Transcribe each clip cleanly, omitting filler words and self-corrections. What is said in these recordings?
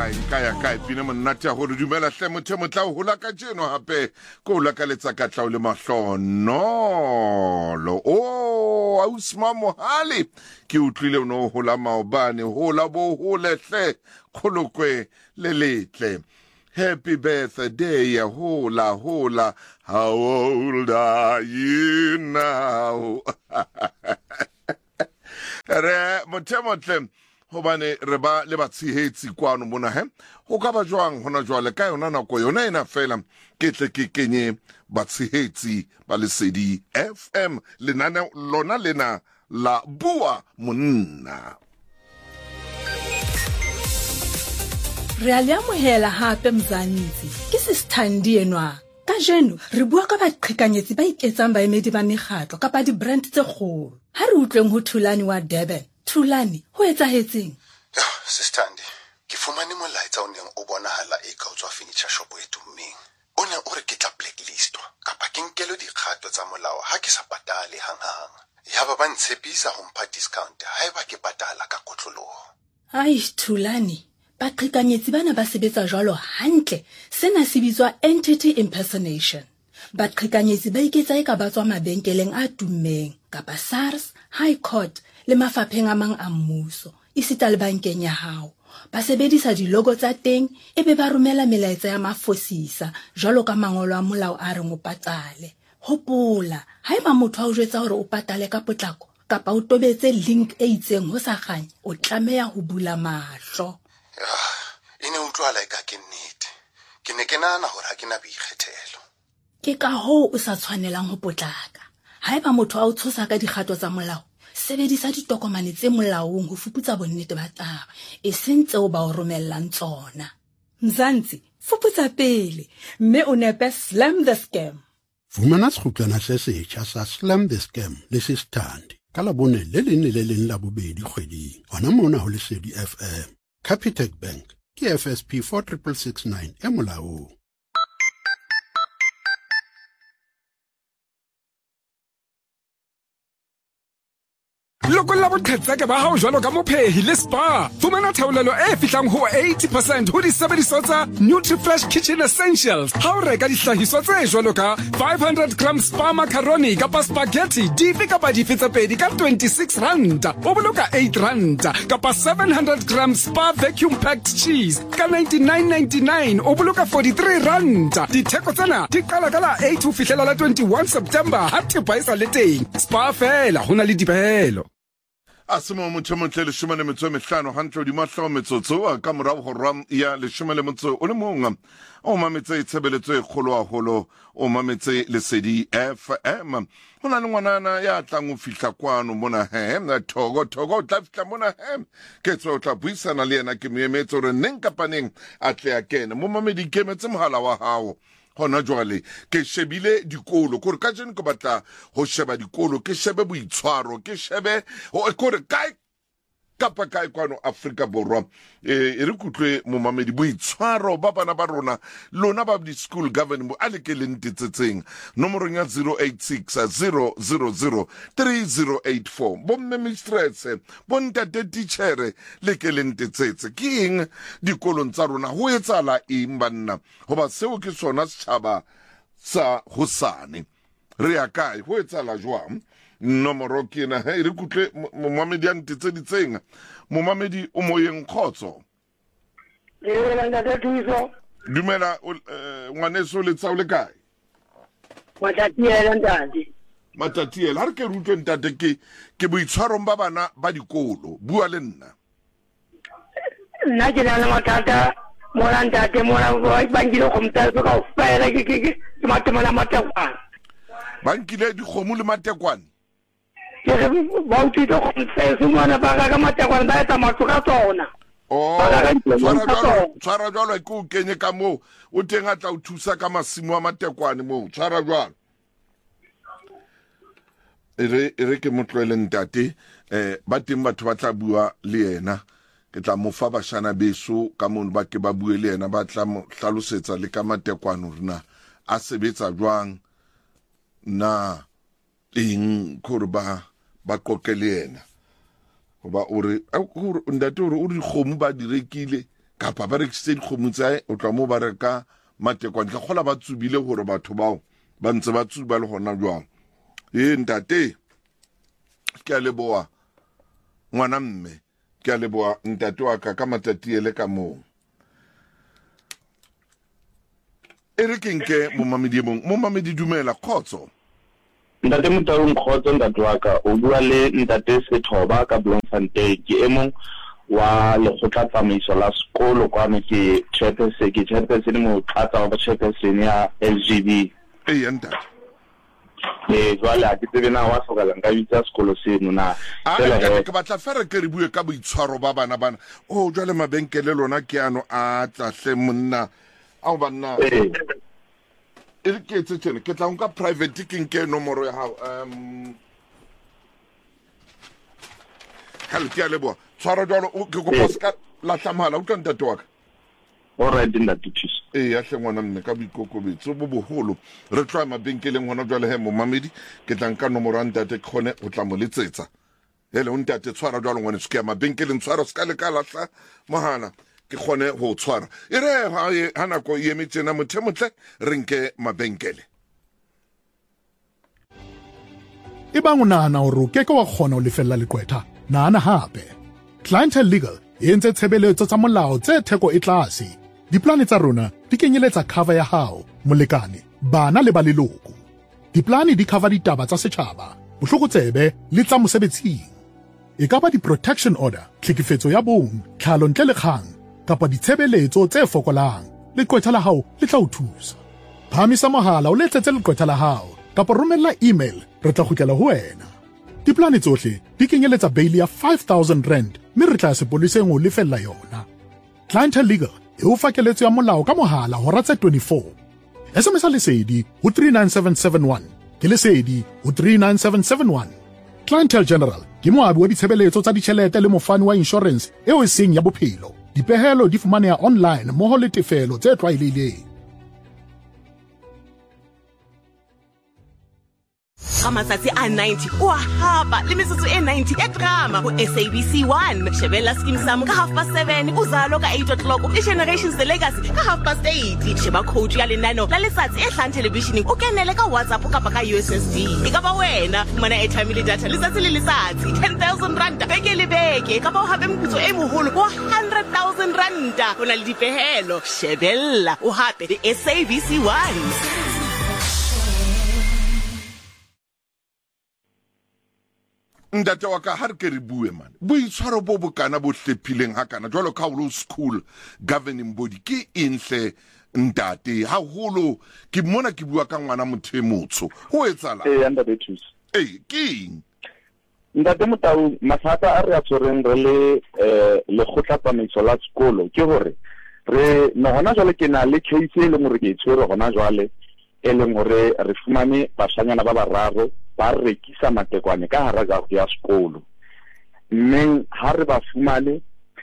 kae pina monate go re dumela hle motho motla o hola ka jeno hape ko la ka letsa ka tla o le mahlono o ausma mohale ke utlwile no hola maobane hola bo holehle kholokwe le letle. Happy birthday, hola, hola. How old are you now? Re motle hobane re ba le batshehetsi kwano mona he go ka ba jwang hona jwale ka yona nako yona ena fela ke tle ke kenye batshehetsi ba Lesedi FM lenane lona lena la bua monna. Re a le amohela hape Mzansi ke Sithandi enwa ka jeno re bua ka baqhekanyetsi ba iketsang baemedi ba mekgatlo kapa di brand tse kgolo ha re utlweng ho Thulani wa Durban. Thulani ho etsahetseng? Sithandi ke fumane molaetsa o neng o bonahala e ka tswa furniture shop e tummeng o ne o re ke tla blacklistwa kapa ke nkelo dikgato tsa molao ha ke sa patale hanghang ya ba ba ntshepisa ho mpha discount haeba ke patala ka kotloloho. Ai Thulani, baqhekanyetsi bana ba sebetsa jwalo hantle. Sena se bitswa entity impersonation. Baqhekanyetsi ba iketsa eka ba tswa mabenkeleng a tummeng kapa SARS, High Court le mafapheng a mang a mmuso isita le bankeng ya hao. Ba sebedisa dilogo tsa teng ebe ba romela melaetsa ya mafosisa jwalo ka mangolo a molao a reng o patale. Hopola, haeba motho a o jwetsa hore o patale ka potlako kapa o tobetse link e itseng ho sa kganya, o tlameha ho bula mahlo. Ine utlwala eka ke nnete. Ke ne ke nahana hore ha ke na boikgethelo. Ke ka hoo o sa tshwanelang ho potlaka. Haeba motho a o tshosa ka dikgato tsa molao, sebedisa ditokomane tse molaong ho fuputsa bonnete ba taba, e seng tseo ba o romellang tsona. Mzansi, fuputsa pele, mme o nepe Slam the Scam. Fumana sekgutlwana se setjha sa Slam the Scam le Sithandi ka Labone le leng la bobedi kgweding hona mona ho Lesedi FM. Capitec Bank ke FSP 46669 e molaong. Loko la boqhetseke ba hao jwalo ka mophehi le spa. Fumana theolelo e fihlang ho 80% ho disebediswa tsa NutriFresh Kitchen Essentials. Ha o reka dihlahiswa tse jwalo ka 500 grams spa macaroni kapa spaghetti dife kapa dife tse pedi ka 26 rand. O boloka 8 rand kapa 700 grams spa vacuum packed cheese ka 99.99 o boloka 43 rand. Ditheko tsena di qala ka la 8 ho fihlela la 21 September ha thepa e sa le teng. Spa fela hona le dipehelo. Asimo motle le shumane metso mehlano hantle di mahlo metsotso ka morao ho ram ya le shumale motso o le monga o mametse tshebeletso e kgolo haholo o mametse Lesedi FM hona le ngwanana ya tlang o fihla kwano mona he thogo tla fihla mona he ke tso tla buisana le yena ke moemetso re neng kapa neng a tle a kene mo mamedi kemetse mohala wa hao. Hona jwale ke shebile dikolo kore ka jeno ke batla ho sheba dikolo ke shebe boitshwaro ke shebe kore kae kapa kae kwano Afrika Borwa e re kutlwe momamedi boitshwaro ba bana ba rona lona ba di school government a le ke lentetseng nomoro ya 0860003084 bomme mistress bontate teacher le ke lentetsetse ke eng dikolong tsa rona ho etsala eng banna hoba seo ke sona setjhaba sa hosane re ya kae ho etsala jwang nomoro ke na he re kutle momamedi a ntetse ditsenga momamedi o moyeng khotso dumela ngwaneso le tsa o le kae matatiela ha re ke rutlwe ntate ke boitshwarong ba bana ba dikolo bua le nna ke na le matata mona ntate mona ba ngile go mtasa ka o fela ke matemana matekwane ba nkile dikgomo le matekwane ba utlwile go mtsa ngwana ba ka matekwane ba etsa matlo ka tsona. Tshwara jwalo ke o kenye ka moo o teng a tla o thusa ka masimo a matekwane moo tshwara jwalo re ke motlwele ntate ba teng batho ba tla bua le yena ke tla mo fa bashana beso ka mono ba ke ba bue le yena ba tla mo hlalosetsa le ka matekwane rena a sebetsa jwang na eng kore ba qoke le yena hoba ore ndate ore o di khomu ba direkile kapa ba rekisitse dikgomo tsae o tla mo ba reka matekwane ka kgola ba tsubile gore batho bao ba ntse ba tsuba le gona jwang ntate ke a leboa ngwana mme ke a leboa ntate wa ka matati ele ka moo re ke nke momamedi dumela khotso ntate Motaung khotso ntate wa ka o bua le ntate Sethoba ka Bloemfontein ke emong wa lekgotla tsamaiso la sekolo kwa me ke chairperson mo tlatsa wa chairperson ya LGB ntate jwale a ke tsebe na wa sokala nka bitsa sekolo seno na ke batla fere ke re bue ka boitshwaro ba bana jwale mabenkele lona ke ano a tlahle monna ao banna e ke tsetsene ke tla nka private ke nke nomoro ya hao hal ke a leboa tshwara jwalo ke go poska la tsamala o tla ntate wa ka alright ntate tshis ya hle ngwana mme ka boikokobetso bo boholo re tloa mabenkeleng hona jwale he Momamedi ke tla nka nomoro ya ntate khone o tla mo letsetsa hele o ntate tshwara jwalo ngwana se ke mabenkeleng tshwara se ka le ka lahla mohala ke khone ho tshwara ere ha nako ye metsena mothemotle re nke mabenkele e bang o nahana hore o keke wa kgona ho lefella leqwetha nahana hape Clientele Legal e entse tshebeletso tsa molao tse theko e tlase diplane tsa rona di kenyeletsa cover ya hao molekane bana le ba leloko diplane di cover ditaba tsa setjhaba bohlokotsebe le tsa mosebetsing e ka ba di-protection order tlhekefetso ya bong tlhalo ntle le kgang kapa ditshebeletso tse fokolang leqwetha la hao le tla o thusa phamisa mohala o letsetse leqwetha la hao kapa romella email re tla kgutlela ho wena diplane tsohle di kenyeletsa bail ya 5,000 rand mme re tla sepoleseng o lefella yona Clientele Legal e o fa keletso ya molao ka mohala hora tse 24 SMS lesedi ho 39771 ke lesedi ho 39771 Clientele General ke moabi wa ditshebeletso tsa ditjhelete le mofani wa insurance eo e seng ya bophelo dipehelo di fumaneha online mmoho le tefelo tse tlwaelehileng matsatsi a 90 o a hapa le metsotso e 90 ya drama ho SABC 1 shebella Skeem Saam ka 7:30 uzalo ka 8 o'clock le Generations the Legacy ka 8:30 sheba coach ya lenano la letsatsi e hlang televisioning o kenele ka WhatsApp kapa ka USSD e ka ba wena mana airtime le data letsatsi le letsatsi 10,000 rand beke le beke ka ba o hape moputso e moholo wa 100,000 rand o na le dipehelo shebella o hape le SABC 1 ntate wa ka ha re ke re bue man boitshwaro bo bokana bo hlephileng hakana jwalo ka ho school governing body ke inhle ntate ha holo ke mona ke bua ka ngwana mothemotsho ho etsala ntate Thusi ke ntate Motaung mathata a re a tshoreng re le khotla tsamaiso la sekolo ke hore re no hona jwale ke na le case e leng hore ke tshwere hona jwale e leng hore re fumane bashanyana ba bararo ba rekisa matekwane ka hara ya sekolo mme ha re ba fumane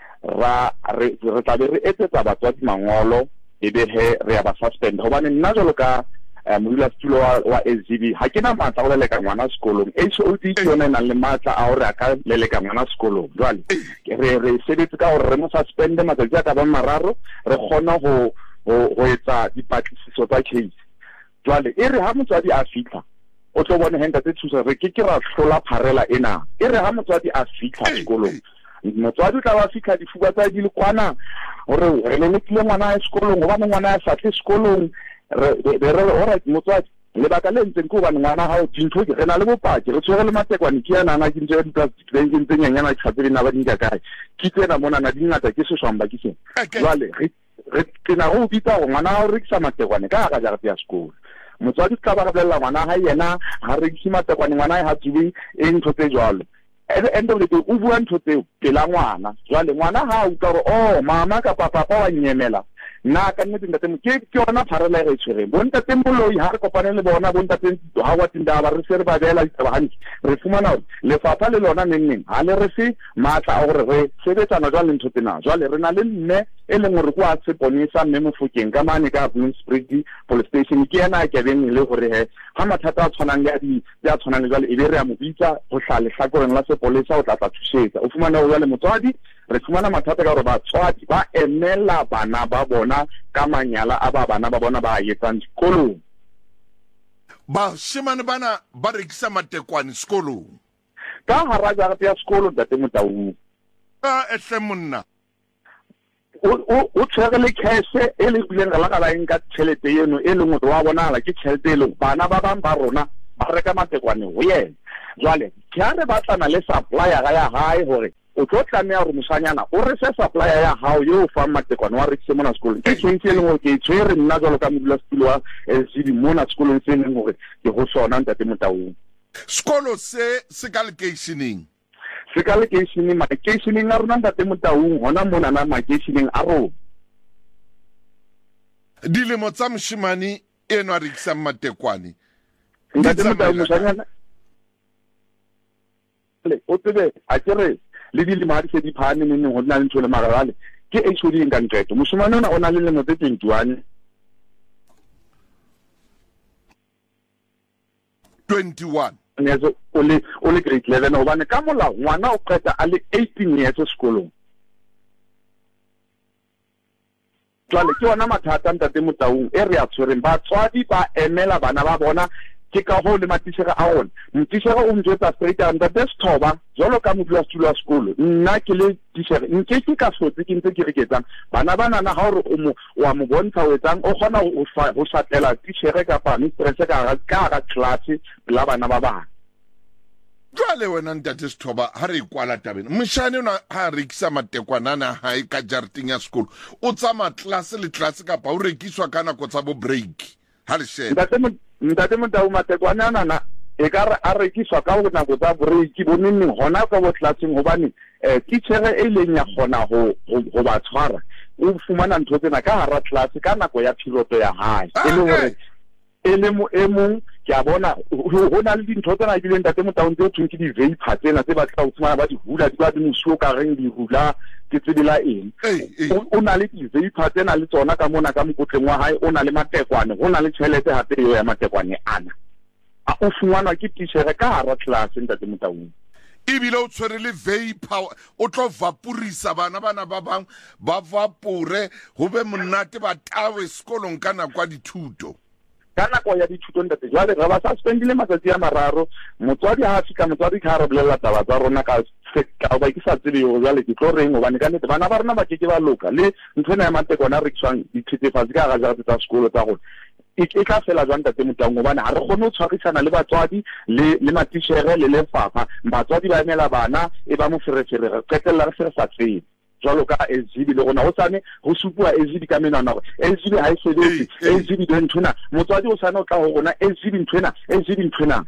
re tla be re etsetsa batswadi mangolo e be re ya ba suspend hobane nna jalo ka modulasetulo wa SGB ha ke na matla go leleka ngwana sekolong HOD ke yona nang le matla a hore a ka leleka ngwana sekolong jwale re sebetse ka hore re mo suspende matsatsi a ka ba mararo re kgona ho etsa dipatlisiso tsa case jwale e re ha motswadi a fitla o tlo bone henta tse thusa re ke ra hlola pharela ena e re ha motswadi a fitla sekolong motswadi tla ba fitla difuba tsa di le kwana hore re le ntle ngwana a sekolong goba ngwana a fatle sekolong re ora motswadi le baka le ntseng ko ba ngwana ha o dintho ke rena le bopaki re tshwere le matekwane ke yana na ke ntse di plastic bank ntse nyanyana tshatsebe na ba dinka kae ke tsena mona na dingata ke seshwamba ke se jwale re tsena go bitsa go ngwana ha o rekisa matekwane ka ga jarete ya sekolo motswadi ka ba bolela ngwana ha yena ha rekisa matekwane ngwana ha tsubi e ntho tse jwalo at the end of the day o bua ntho tseo pela ngwana jwale ngwana ha o ka re mama ka papa wa nyemela na ka nnete ntate ke yona pharela e tshwere bonta temboloi ha re kopane le bona bonta ha wa tinda ba re se re ba bela ditaba hantle re fumana le fapa le lona neng ha le re se matla a gore re sebetsana jwale ntho tsena jwale re na le mme e leng gore kwa se ponisa mme mofokeng ka mane ka Bloemfontein police station ke yana ke beng le gore ha mathata a tshwanang le a tshwanang le jwale e be re a mo bitsa go hlale hlakoreng la sepolesa o tla thusetsa o fumana o ya le motswadi re fumana mathata ka gore batswadi ba emela bana ba bona ka manyala a bana ba bona ba etsang dikolong. Bashemane bana ba rekisa matekwane sekolong ka hara jarete ya sekolo ntate Motaung. Ehle monna o tshwere le cash e le bileng ga la ka ba nka tšhelete eno e leng gore wa bonala ke tšhelete e leng bana ba bang ba rona ba reka matekwane ho yena. Jwale ke ha re batlana le supplier ya hae hore o tlo tlameha gore mosanyana o re se supplier ya hao yo o fang matekwane wa rekise mona sekolong ke case e leng gore ke tshwere nna jalo ka modulasetulo wa LCD mona sekolong se leng gore ke go sona ntate Motaung. Sekolo se ka locationeng se ka locationeng makeisheneng a rona ntate Motaung hona mona na makeisheneng a rona. Dilemo tsa moshemane eno a rekisang matekwane ntate Motaung mosanyana o tsebe a kere le dilemo ha di se di phane neng ho nna le ntho le magarale ke HOD nka nqeto moshemane ona o na le lemo tse 21 years o le grade 11 hobane ka molao ngwana o qeta a le 18 years sekolong. Jwale ke ona mathata ntate Motaung e re a tshwereng batswadi ba emela bana ba bona ke ka ho le matishera a ona motishera o mjwetsa straight and the best thoba jalo ka modulasetulo wa sekolo nna ke le tishera nke ke ka hlotse ke ntse ke reketsang bana bana na ha hore wa mo bontsha o etsang o khona ho satela tishera ka pa mistress ka class la bana ba bana. Jwale wena ntate Sethoba ha re kwala tabeng moshane ona ha rekisa matekwana na ha e ka jareteng ya sekolo o tsama class le class ka pa o rekiswa kana go tsa bo break ha le sheba ntate Motaung matekwane ana e ka re a rekiswa ka go nako tsa break boneng hona ka bo classing hobane teacher e leng ya gona go ba tshwara o fumana ntho tsena ka hara class ka nako ya period ya hae e le hore e le mo emong ke a bona ho na le dintho tsena di leng ntate Motaung tse thweng ke di vapor tsena tse batla ho fumana ba di hula di ba di mosuo ka reng di hula ke tsebela eng o na le di vapor tsena le tsona ka mona ka mokotleng wa hae o na le matekwane ho na le tšhelete hape eo ya matekwane ana a o fumana ke teacher ka hara class ntate Motaung ebile o tshwere le vapor o tlo vapurisa bana ba bang ba vapore ho be monate ba tawe sekolong ka nako ya dithuto ka nako ya dithuto ntate jwale re ba suspendile matsatsi a mararo motswadi ha fika motswadi ka re bolela taba tsa rona ka ba ke sa tsebe yo jwale ke tlo reng hobane ka nnete bana ba rona ba ke ba loka le ntho ya matekwane a rekiswang dithethefatsi ka ga jarete tsa sekolo tsa rona e tla fela jwang ntate Motaung hobane ha re kgone ho tshwarisana le batswadi le matishere le lefapha batswadi ba emela bana e ba mo ferefere re qetella re sa tsebe jwalo ka LGB le gona ho sane ho supua LGB ka menana gore LGB ha e sebetse LGB dentona motswadi o sane o tla ho rona LGB ntwena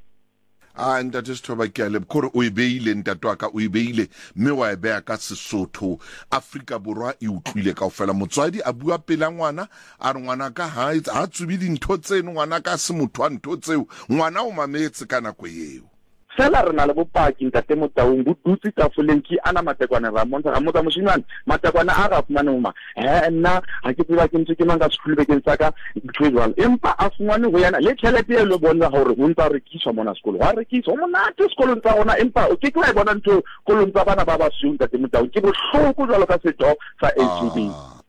ntate Sethoba ke a le kore o e beile ntate wa ka o e beile mme wa e beya ka Sesotho Afrika Borwa e utlwile kaofela motswadi a bua pela ngwana a re ngwana ka ha tsubi dintho tseno ngwana ka se motho a ntho tseo ngwana o mametse ka nako eo fela re na le bopaki ntate Motaung bo dutse tafoleng ke ana matekwane ra montsha moshimane matekwane a ga fumane uma nna ha ke tseba ke ntse ke manga sekolo bekeng tsa ka ntshwejwang empa a fumane ho yana le tšhelete e le bona hore ho ntsa rekiswa mona sekolo wa rekiswa mo monate sekolong tsa rona empa o ke tla bona ntho kolong tsa bana ba ba siung ntate Motaung ke bohloko jwalo ka setho sa HTV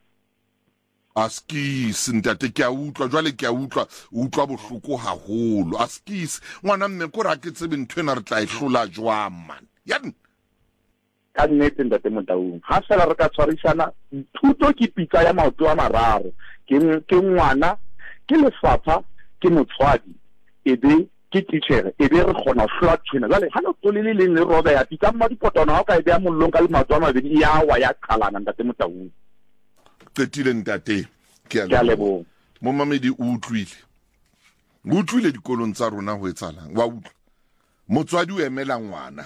askis ntate ke a utlwa jwale ke a utlwa bohloko haholo askis ngwana mme ko ra ke tsebe ntwena re tla ihlola jwang man yan ka nnete ntate Motaung ha fela re ka tshwarisana thuto ke pitsa ya maoto a mararo ke ngwana ke lefapha ke motswadi ebe ke teacher ebe re kgona hlola tshwena jwale ha no tolele le roba ya pitsa mma dipotona ha ka ebe ya mollong ka le maoto a mabedi ya wa ya qalana ntate Motaung qetile ntate ke a lebo mo mamedi o utlwile dikolong tsa rona ho etsalang wa utlwa motswadi o emela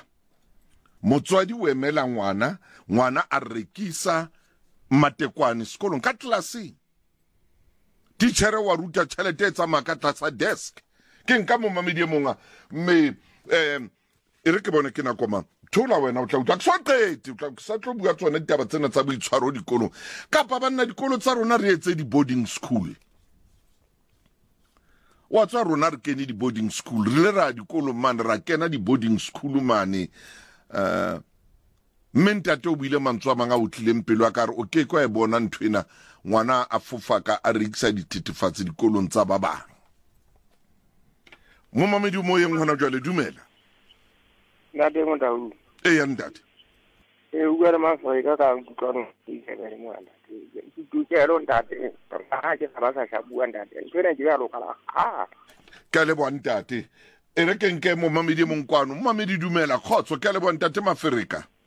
ngwana a rekisa matekwane sekolong ka tlelaseng teacher wa ruta tšhelete e tsamaya ka tlasa desk ke nka mo mamedi e monga mme e re ke bone ke nakoma thola wena o tla utla ke sa tlo bua tsone ditaba tsena tsa boitshwaro dikolong kapa banna dikolo tsa rona re etse di-boarding school wa tswa rona re kene di-boarding school re le ra dikolo mane ra kena di-boarding school mane mme ntate o buile mantswe a mang a utlwileng pelo a kare o ke kwa e bona nthwena ngwana a fofaka a rekisa dithethefatsi dikolong tsa ba bang. Mo mamedi mo yeng hona jwale dumela. Ntate mo Taung. Ya ntate. O bua le Mafrika ka nkutlwano le mwana. Tutelo ntate. Ha ke sa ba sa bua ntate. Ntwena ke ya lokala. Ka le bua ntate. E re ke nke mo mamedi mo nkwano. Mo mamedi dumela khotso ka le bua ntate Mafrika.